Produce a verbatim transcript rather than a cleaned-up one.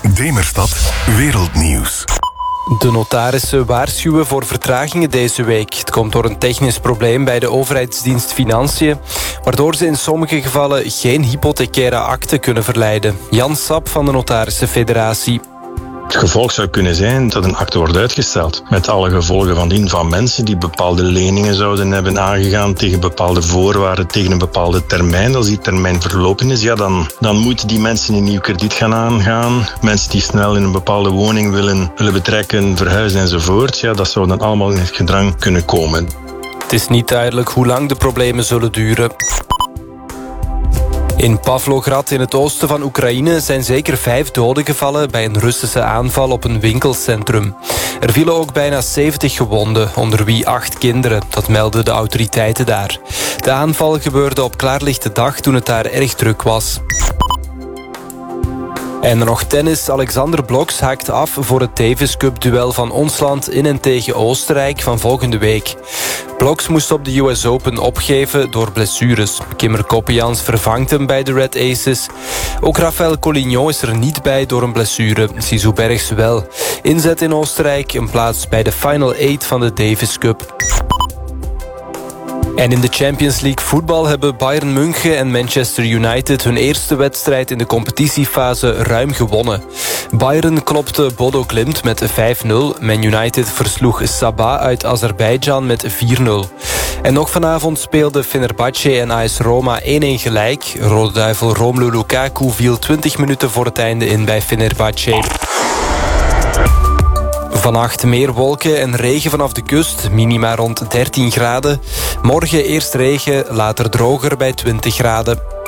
Demerstad Wereldnieuws. De notarissen waarschuwen voor vertragingen deze week. Het komt door een technisch probleem bij de overheidsdienst Financiën, waardoor ze in sommige gevallen geen hypothecaire akte kunnen verlijden. Jan Sap van de Notarissenfederatie. Het gevolg zou kunnen zijn dat een akte wordt uitgesteld. Met alle gevolgen van dien van mensen die bepaalde leningen zouden hebben aangegaan tegen bepaalde voorwaarden, tegen een bepaalde termijn. Als die termijn verlopen is, ja, dan, dan moeten die mensen een nieuw krediet gaan aangaan. Mensen die snel in een bepaalde woning willen, willen betrekken, verhuizen enzovoort. Ja, dat zou dan allemaal in het gedrang kunnen komen. Het is niet duidelijk hoe lang de problemen zullen duren. In Pavlograd in het oosten van Oekraïne zijn zeker vijf doden gevallen bij een Russische aanval op een winkelcentrum. Er vielen ook bijna zeventig gewonden, onder wie acht kinderen. Dat melden de autoriteiten daar. De aanval gebeurde op klaarlichte dag toen het daar erg druk was. En dan nog tennis. Alexander Bloks haakt af voor het Davis Cup-duel van ons land in en tegen Oostenrijk van volgende week. Bloks moest op de U S Open opgeven door blessures. Kimmer Koppejans vervangt hem bij de Red Aces. Ook Rafael Collignon is er niet bij door een blessure. Zizou Bergs wel. Inzet in Oostenrijk, een plaats bij de Final Eight van de Davis Cup. En in de Champions League voetbal hebben Bayern München en Manchester United hun eerste wedstrijd in de competitiefase ruim gewonnen. Bayern klopte Bodo Glimt met vijf nul. Man United versloeg Sabah uit Azerbeidzjan met vier nul. En nog vanavond speelden Fenerbahce en A S Roma één-één gelijk. Rode Duivel Romelu Lukaku viel twintig minuten voor het einde in bij Fenerbahce. Vannacht meer wolken en regen vanaf de kust, minima rond dertien graden. Morgen eerst regen, later droger bij twintig graden.